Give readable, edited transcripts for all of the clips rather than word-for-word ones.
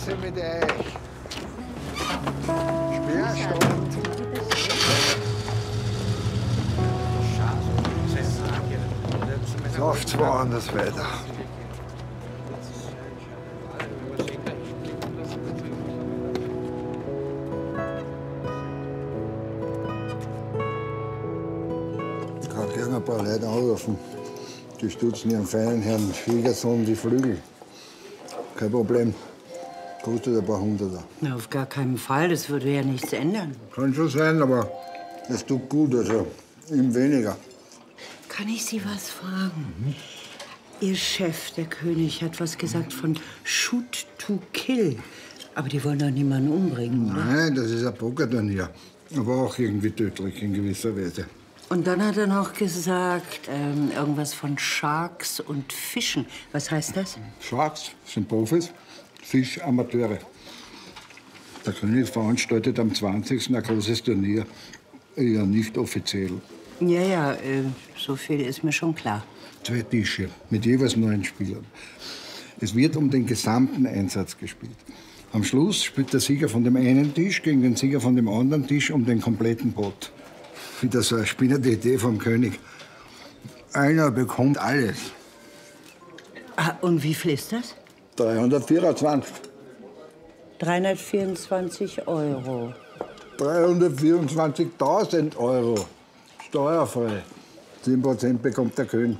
Scheiße mit euch. Schwerstand. Läuft's woanders weiter. Ich kann gerne ein paar Leute anrufen. Die stutzen ihren feinen Herrn Schwiegersohn die Flügel. Kein Problem. Kostet ein paar Hunderter. Na, auf gar keinen Fall. Das würde ja nichts ändern. Kann schon sein, aber es tut gut, also ihm weniger. Kann ich Sie was fragen? Ihr Chef, der König, hat was gesagt von Shoot to Kill. Aber die wollen doch niemanden umbringen, oder? Nein, das ist ein Pokerturnier. Aber auch irgendwie tödlich in gewisser Weise. Und dann hat er noch gesagt, irgendwas von Sharks und Fischen. Was heißt das? Sharks sind Profis, Fisch Amateure. Der König veranstaltet am 20. ein großes Turnier. Ja, nicht offiziell. Ja, so viel ist mir schon klar. 2 Tische mit jeweils 9 Spielern. Es wird um den gesamten Einsatz gespielt. Am Schluss spielt der Sieger von dem einen Tisch gegen den Sieger von dem anderen Tisch um den kompletten Pot. Wieder so eine spinnende Idee vom König. Einer bekommt alles. Ah, und wie viel ist das? 324. 324 Euro. 324.000 Euro. Steuerfrei. 10% bekommt der König.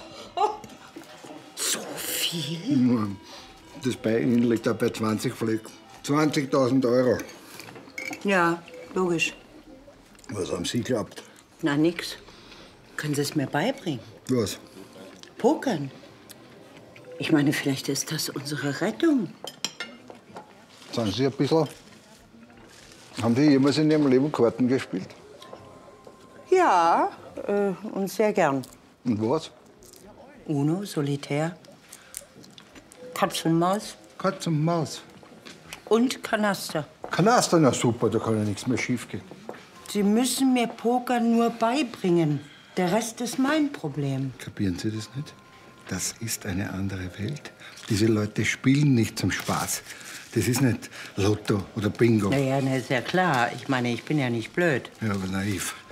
So viel? Das bei Ihnen liegt auch bei 20 Fleck. 20.000 Euro. Ja, logisch. Was haben Sie geglaubt? Na, nix. Können Sie es mir beibringen? Was? Pokern. Ich meine, vielleicht ist das unsere Rettung. Sagen Sie ein bisschen. Haben Sie jemals in Ihrem Leben Karten gespielt? Ja, und sehr gern. Und was? Uno, Solitär, Katz und Maus Katz und Maus. und Kanaster. Kanaster, na super, da kann ja nichts mehr schiefgehen. Sie müssen mir Pokern nur beibringen. Der Rest ist mein Problem. Kapieren Sie das nicht? Das ist eine andere Welt. Diese Leute spielen nicht zum Spaß. Das ist nicht Lotto oder Bingo. Naja, ist ja klar. Ich meine, ich bin ja nicht blöd. Ja, aber naiv.